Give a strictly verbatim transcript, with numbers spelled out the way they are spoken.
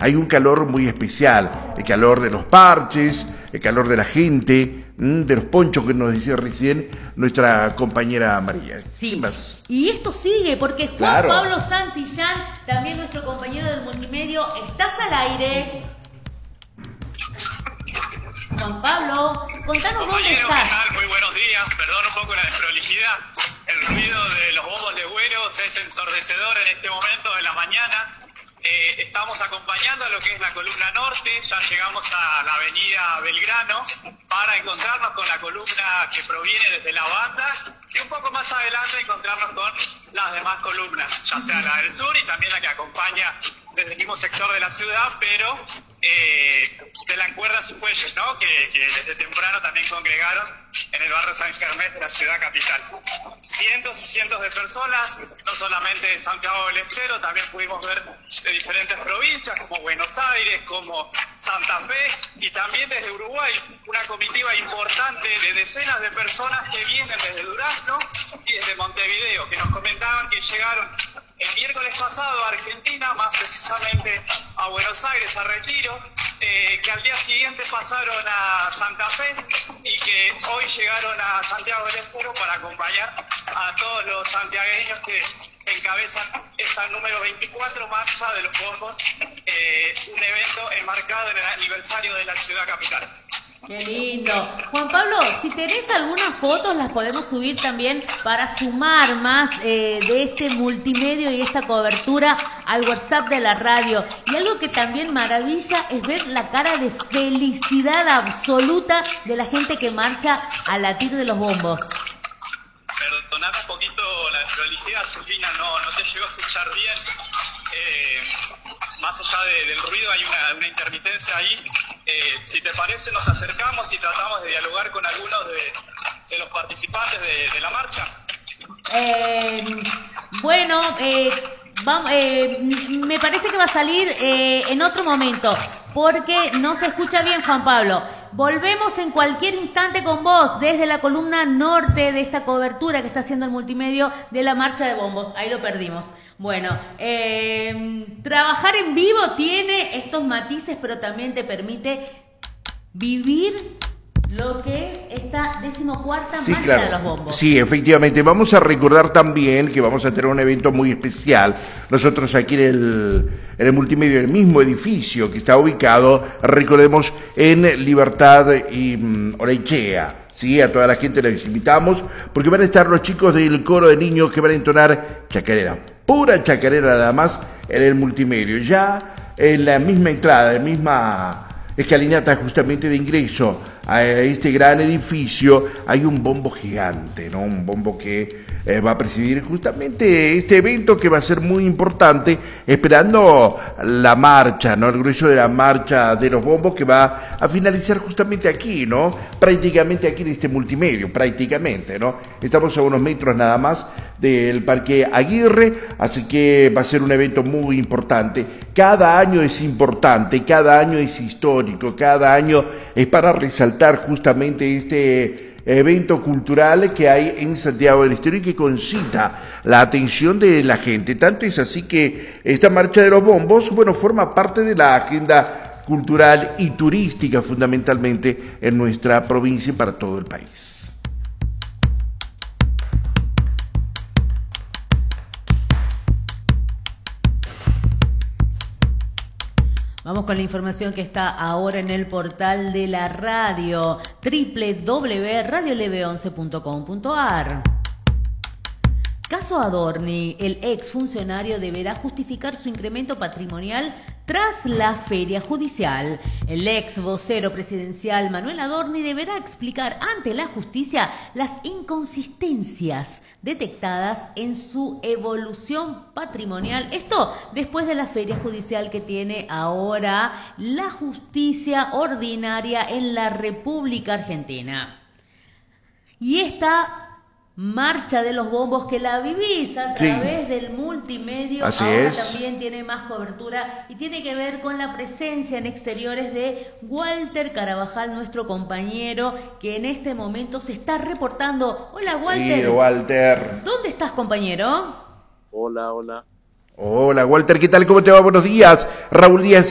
hay un calor muy especial, el calor de los parches, el calor de la gente, de los ponchos que nos decía recién nuestra compañera María. Sí, más? Y esto sigue, porque Juan Claro. Pablo Santillán, también nuestro compañero del multimedio, ¿estás al aire? Juan Pablo, contanos dónde Compañero, ¿qué estás. tal? Muy buenos días. Perdón un poco la desprolijidad. El ruido de los bombos de Güeros es ensordecedor en este momento de la mañana. Eh, estamos acompañando a lo que es la columna norte. Ya llegamos a la avenida Belgrano para encontrarnos con la columna que proviene desde la banda y un poco más adelante encontrarnos con las demás columnas, ya sea la del sur y también la que acompaña desde el mismo sector de la ciudad, pero eh, de la Cuerdas y Fuelles, ¿no? Que, que desde temprano también congregaron en el barrio San Germán de la ciudad capital. Cientos y cientos de personas, no solamente de Santiago del Estero, también pudimos ver de diferentes provincias como Buenos Aires, como Santa Fe y también desde Uruguay, una comitiva importante de decenas de personas que vienen desde Durazno y desde Montevideo, que nos comentaban que llegaron el miércoles pasado a Argentina, más precisamente a Buenos Aires, a Retiro, eh, que al día siguiente pasaron a Santa Fe y que hoy llegaron a Santiago del Estero para acompañar a todos los santiagueños que encabezan esta número veinticuatro marcha de los bombos, eh, un evento enmarcado en el aniversario de la ciudad capital. Qué lindo. Juan Pablo, si tenés algunas fotos, las podemos subir también para sumar más eh, de este multimedio y esta cobertura al WhatsApp de la radio. Y algo que también maravilla es ver la cara de felicidad absoluta de la gente que marcha al latir de los bombos. Perdonad un poquito la desprolijidad, Zulina, no, no te llegó a escuchar bien. Eh, más allá de, del ruido hay una, una intermitencia ahí. Eh, si te parece, nos acercamos y tratamos de dialogar con algunos de, de los participantes de, de la marcha. Eh, bueno, eh, vamos, eh, me parece que va a salir eh, en otro momento, porque no se escucha bien, Juan Pablo. Volvemos en cualquier instante con vos, desde la columna norte de esta cobertura que está haciendo el multimedio de la marcha de bombos. Ahí lo perdimos. Bueno, eh, trabajar en vivo tiene estos matices, pero también te permite vivir lo que es esta decimocuarta Sí, marcha claro. de los bombos. Sí, efectivamente. Vamos a recordar también que vamos a tener un evento muy especial. Nosotros aquí en el, en el multimedio, en el mismo edificio que está ubicado, recordemos, en Libertad y um, Oraichea. Sí, a toda la gente les invitamos, porque van a estar los chicos del coro de niños que van a entonar chacarera, pura chacarera nada más, en el multimedio. Ya en la misma entrada, en la misma escalinata justamente de ingreso a este gran edificio, hay un bombo gigante, ¿no? Un bombo que eh, va a presidir justamente este evento que va a ser muy importante, esperando la marcha, ¿no? El grueso de la marcha de los bombos que va a finalizar justamente aquí, ¿no? Prácticamente aquí en este multimedio, prácticamente, ¿no? Estamos a unos metros nada más del Parque Aguirre, así que va a ser un evento muy importante. Cada año es importante, cada año es histórico, cada año es para resaltar justamente este evento cultural que hay en Santiago del Estero y que concita la atención de la gente. Tanto es así que esta marcha de los bombos, bueno, forma parte de la agenda cultural y turística fundamentalmente en nuestra provincia y para todo el país. Vamos con la información que está ahora en el portal de la radio, doble u doble u doble u punto radio leve once punto com punto a r. Caso Adorni, el exfuncionario deberá justificar su incremento patrimonial tras la feria judicial. El ex vocero presidencial Manuel Adorni deberá explicar ante la justicia las inconsistencias detectadas en su evolución patrimonial. Esto después de la feria judicial que tiene ahora la justicia ordinaria en la República Argentina. Y esta marcha de los bombos que la vivís a través sí. del multimedio, Así ahora es. también tiene más cobertura y tiene que ver con la presencia en exteriores de Walter Carabajal, nuestro compañero, que en este momento se está reportando. Hola, Walter. Sí, Walter. ¿Dónde estás, compañero? Hola, hola. Hola, Walter, ¿qué tal? ¿Cómo te va? Buenos días. Raúl Díaz